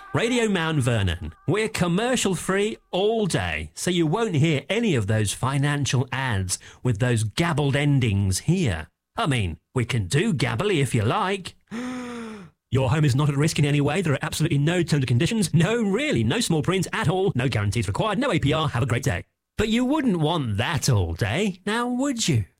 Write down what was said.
Radio Mount Vernon. We're commercial free all day, so you won't hear any of those financial ads with those gabbled endings here. I mean, we can do gabbly if you like. Your home is not at risk in any way. There are absolutely no terms and conditions. No, really, no small print at all. No guarantees required. No APR. Have a great day. But you wouldn't want that all day, now would you?